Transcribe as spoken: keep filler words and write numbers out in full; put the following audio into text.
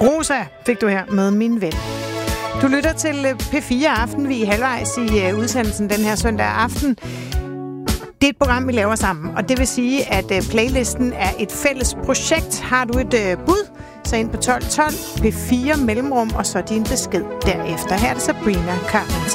Rosa fik du her med Min Ven. Du lytter til P fire Aften. Vi er halvvejs i udsendelsen den her søndag aften. Det er et program, vi laver sammen, og det vil sige, at playlisten er et fælles projekt. Har du et bud, så ind på tolv tolv, P fire mellemrum, og så din besked derefter. Her er det Sabrina Carpenter.